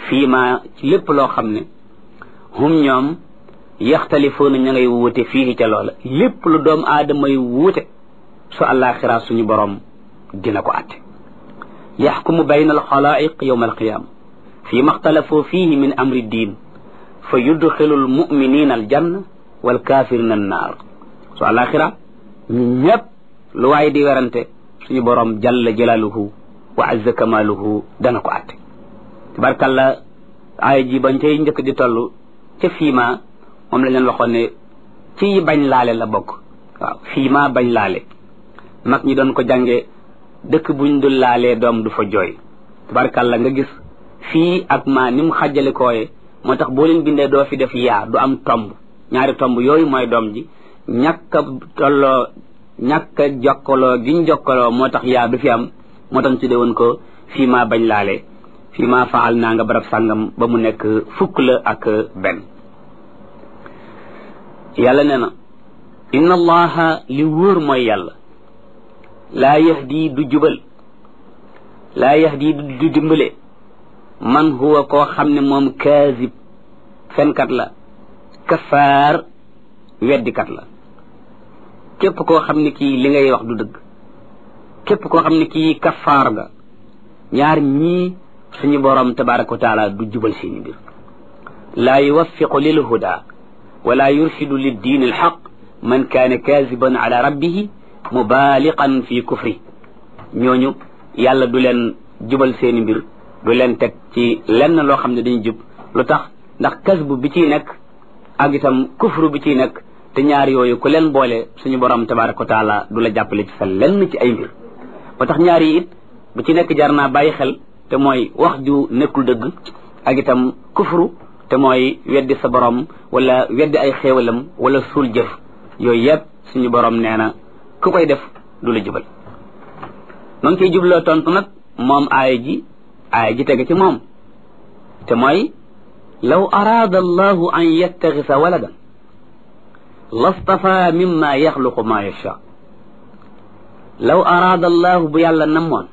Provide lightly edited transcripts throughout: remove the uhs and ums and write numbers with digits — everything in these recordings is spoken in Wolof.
fii ma ci lépp loo xam ne hum ñoom yaxtalifuuna ña ngay wuute fii ca loola lépp lu doom aadama yi wuute su àllaaxira suñu borom dina ko atte yaxkumu bayna alxalaa'iq yawma alqiyaama fii ma xtalafoo fiihi min amri diin fa yudxilu almuminina aljanna walkaafirina annaar su àllaaxira ñu ñëpp lu waay di werante suñu borom jalla jalaaluhu wa azza kamaaluhu dana ko atte tabarkalla aaya ji bañ cay njëkk di toll ca fiima moom la leen waxoon ne ci bañ laale la bokk waaw fiima bañ laale mag ñi doon ko jànge dëkk buñ dul laalee doom du fa jooy tabarkalla nga gis fii ak maa ni mu xàjjale kooye moo tax boo leen bindee doo fi def yaa du am tomb ñaari tomb yooyu mooy doom ji ñàkk a tolloo ñàkk a jokkaloo giñ jokkaloo moo tax yaa du fi am moo tax ñu tuddee woon ko fii maa bañ laale fii maa faal naa nga barab sàngam ba mu nekk fukk la ak benn yàlla nee na inna allaha li wóor mooy yàlla laa yahdi du jubal laa yahdi du dimbale man huwa koo xam ne moom kaazib fenkat la kafaar weddikat la képp koo xam ne kii li ngay wax du dëgg képp koo xam ne kii kafaar nga ñaar ñii suñu borom tabaraka wa taala du jubal seeni mbir laa yuwaffiqu lil huda wala yurshidu lid diin al haqq man kaana kaaziban ala rabbihi mubaaliqan fi kufri ñooñu yàlla du leen jubal seeni mbir du leen teg ci lenn loo xam ne dañu jub lu tax ndax kasbu bi ciy nekk ak itam kufru bi ciy nekk te ñaar yooyu ku leen boole suñu borom tabaraka wa taala du la jàppale ci sa lenn ci ay mbir ba tax ñaar yi it bu ci nekk jar naa bàyyi xel te mooy wax ju nekkul dëgg ak itam kufru te mooy weddi sa borom wala weddi ay xéewalam wala suul jëf yooyu yëpp suñu borom nee na ku koy def du la jubal ma ngi koy jubloo tontu nag moom aaya ji tege ci moom te mooy law araada allahu an yattaxisa waladan lastafa mimma yaxluqu ma yasha law araada allahu bu yàlla namoon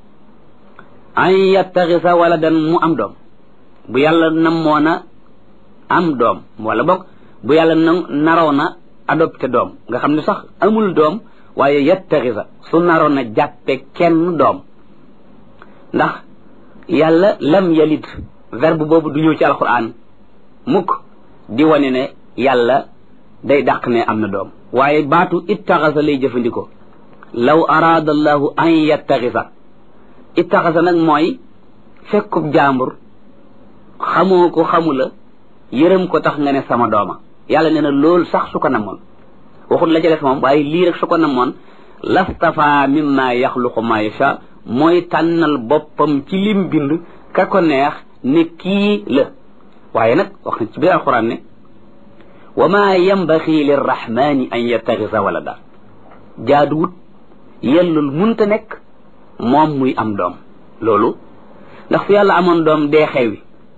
an yattaxisa waladan mu am doom bu yàlla namoona am doom wala bokk bu yàlla naroona adopté doom nga xam ne sax amul doom waaye yattaxisa su naroon a jàppe kenn doom ndax yàlla lam yalid verbe boobu du ñëw ci alquran mukk di wane ne yàlla day dàq ne am na doom waaye baatu ittaxasa lay jëfandikoo law araada allahu an yattaxisa ittaxasa nag mooy fekkub jaambur xamoo ko xamula yërëm ko tax nga ne sama dooma yàlla nee na loolu sax su ko namoon waxut la ca def moom waaye lii rek su ko namoon lastafa mimma yaxluqu ma yasha mooy tànnal boppam ci lim bind ka ko neex ne kii la waaye nag wax na ci biir alquran ne wa ma yambaxi lirrahmani an yattaxisa walada jaaduwut yellul munta nekk moom muy am doom loolu ndax fu yàlla amoon doom dee xewi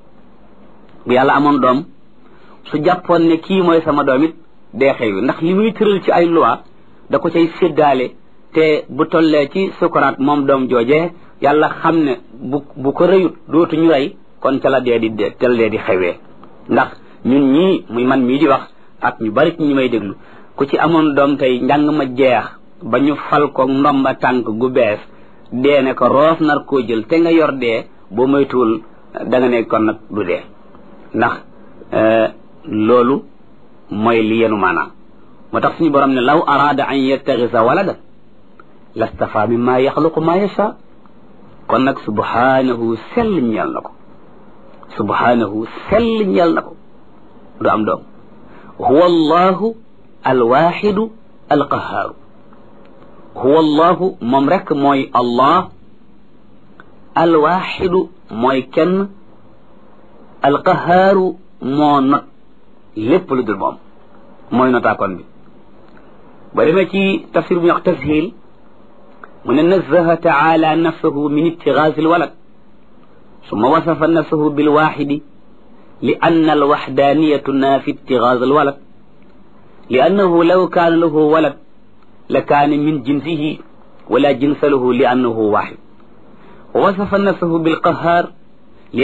bu yàlla amoon doom su jàppoon ne kii mooy sama doom it dee xewi ndax li muy tëral ci ay loi da ko cay séddaale te bu tollee ci sukuraat moom doom joojee yàlla xam ne bu ko rëyut dootuñu rey kon ca la dee di xewee ndax ñun ñii muy man mii di wax ak ñu bari ci ñi may déglu ku ci amoon doom tey njàng ma jeex ba ñu fal ko ndomba tànk gu bees dee ne ko roof nar koo jël te nga yor dee boo moytuwul da nga ne kon nag du dee ndax loolu mooy li yenu maanaam moo tax suñu borom ne law araada an yattaxisa walada lastafa mimma yaxluqu ma yasha kon nag subhanahu sell ñeel na ko subhanahu sell ñeel na ko du am doom huwa allahu alwaxidu alqahaaru huwa allahu moom rek mooy allah alwaxidu mooy kenn alqahaaru moo not lépp lu dul moom mooy notaakoon bi ba demee ci tafsir bu ñuy wax tashil mu ne nazaha taala nafsahu min ittigaasi alwalad summa wasafa nafsahu bilwaxidi li anna alwaxdaniyatu tunaafi ittigaas alwalad li annahu law kaana lahu walad la kaana min jinsihi wala jinsa lahu li annahu waxid wa wasafa nafsahu bilqahaar